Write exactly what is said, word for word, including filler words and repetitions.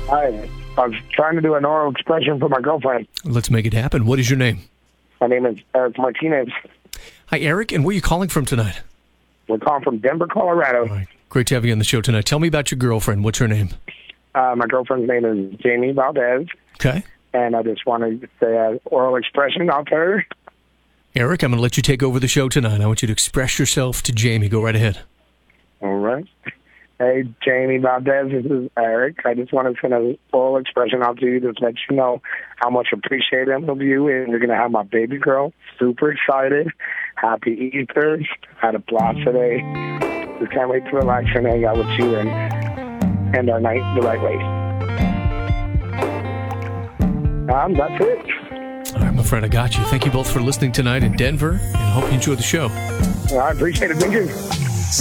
Hi. I was trying to do an oral expression for my girlfriend. Let's make it happen. What is your name? My name is Eric Martinez. Hi, Eric, and where are you calling from tonight? We're calling from Denver, Colorado. All right. Great to have you on the show tonight. Tell me about your girlfriend. What's her name? Uh, my girlfriend's name is Jamie Valdez, Okay. and I just wanted to say an oral expression out to her. Eric, I'm going to let you take over the show tonight. I want you to express yourself to Jamie. Go right ahead. All right. Hey, Jamie Valdez, this is Eric. I just want to send an oral expression out to you to let you know how much appreciative of you, and you're going to have my baby girl. Super excited. Happy Easter. Had a blast today. Just can't wait to relax and hang out with you and end our night the right way. Um, that's it. All right, my friend, I got you. Thank you both for listening tonight in Denver, and I hope you enjoy the show. I appreciate it. Thank you.